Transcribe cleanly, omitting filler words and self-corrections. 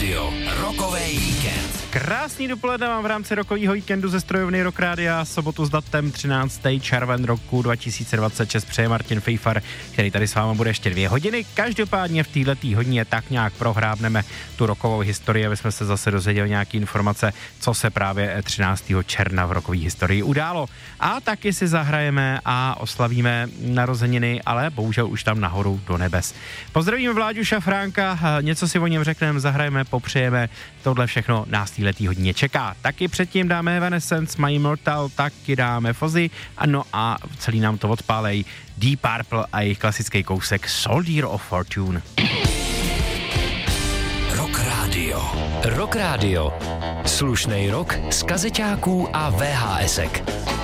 Rádio, rokový víkend. Krásný dopoledne vám v rámci rokového víkendu ze strojovny Rock Rádia, sobotu s datem 13. červen roku 2026 přeje Martin Fejfar, který tady s vámi bude ještě 2 hodiny. Každopádně v této hodině tak nějak prohrábneme tu rokovou historii, aby jsme se zase dozvěděli nějaké informace, co se právě 13. června v rokové historii událo. A taky si zahrajeme a oslavíme narozeniny, ale bohužel už tam nahoru do nebes. Pozdravíme Vláďu Šafránka, něco si o něm řekneme, zahrajeme, popřejeme, tohle všechno nás týhletý hodině čeká. Taky předtím dáme Evanescence, My Immortal, taky dáme Fozzy, ano a celý nám to odpálej Deep Purple a jejich klasický kousek Soldier of Fortune. Rock Radio. Rock Radio. Slušnej rock z kazeťáků a VHSek.